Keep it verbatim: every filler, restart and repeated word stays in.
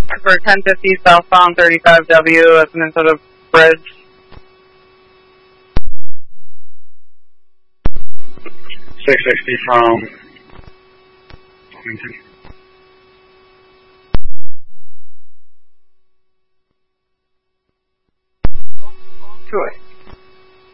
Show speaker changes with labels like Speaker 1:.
Speaker 1: For ten fifty southbound thirty-five W at Minnesota Bridge.
Speaker 2: six sixty from Wilmington.